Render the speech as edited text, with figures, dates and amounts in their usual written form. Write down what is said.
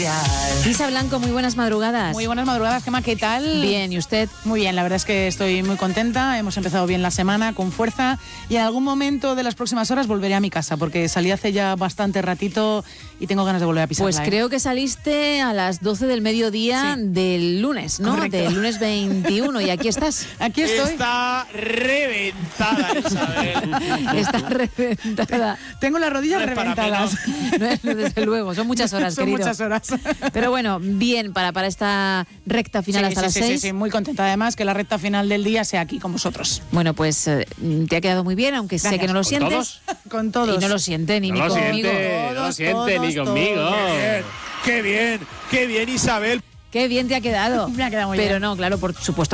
Isa Blanco, muy buenas madrugadas. Muy buenas madrugadas, Gemma, ¿qué tal? Bien, ¿y usted? Muy bien, la verdad es que estoy muy contenta, hemos empezado bien la semana, con fuerza, y en algún momento de las próximas horas volveré a mi casa, porque salí hace ya bastante ratito y tengo ganas de volver a pisarla. Pues creo que saliste a las 12 del mediodía del lunes, ¿no? Correcto. Del lunes 21, y aquí estás. Aquí estoy. Está reventada, Isabel. Está reventada. Tengo las rodillas No es para reventadas. No, desde luego, son muchas horas, Son querido. muchas horas. Pero bueno, bien para esta recta final hasta las 6. Sí, muy contenta además que la recta final del día sea aquí con vosotros. Bueno, pues te ha quedado muy bien, aunque sé Gracias. que no lo ¿Con sientes. todos? Con todos. Y no lo siente ni No lo conmigo. siente, no lo siente ni todos, conmigo. todos. Qué bien, Isabel. Qué bien te ha quedado. Me ha quedado muy Pero bien. no, claro, por supuesto.